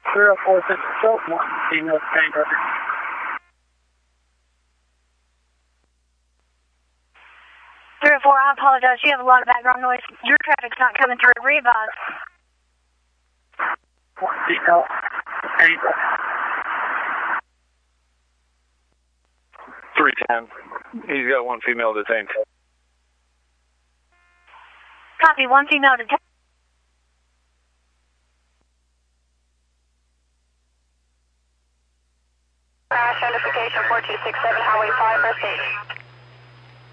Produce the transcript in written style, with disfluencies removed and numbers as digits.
304 one female tank record. 304, I apologize. You have a lot of background noise. Your traffic's not coming through. Re-advise. One female tank. 310. He's got one female detained. Copy, one female detained. Crash identification 4267 Highway 5, first aid.